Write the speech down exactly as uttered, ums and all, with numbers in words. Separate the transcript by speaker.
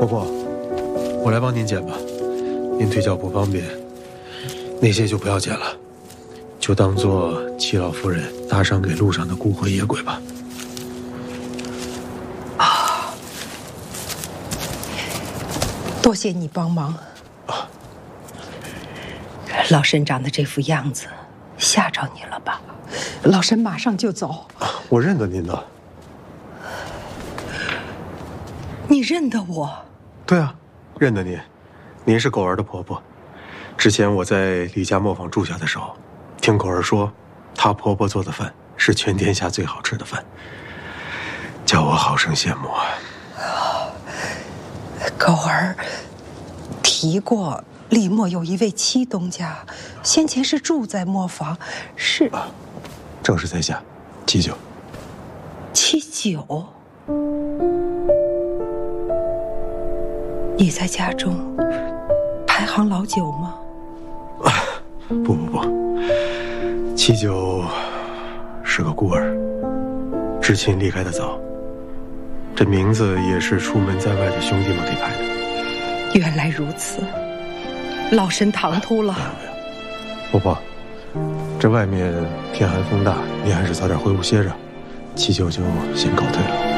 Speaker 1: 婆婆，我来帮您捡吧。您腿脚不方便，那些就不要捡了，就当做齐老夫人打赏给路上的孤魂野鬼吧。
Speaker 2: 啊，多谢你帮忙。啊，老身长的这副样子，吓着你了吧？老身马上就走。
Speaker 1: 啊，我认得您的。
Speaker 2: 你认得我？
Speaker 1: 对啊，认得您。您是狗儿的婆婆。之前我在李家磨坊住下的时候，听狗儿说，她婆婆做的饭是全天下最好吃的饭，叫我好生羡慕啊。
Speaker 2: 狗儿提过，李磨有一位戚东家，先前是住在磨坊，是、啊、
Speaker 1: 正是在下七九。
Speaker 2: 七九，你在家中排行老九吗？
Speaker 1: 啊，不不不，七九是个孤儿，知亲离开的早，这名字也是出门在外的兄弟们给排的。
Speaker 2: 原来如此，老身唐突了。
Speaker 1: 婆婆，这外面天寒风大，你还是早点回屋歇着，七九就先告退了。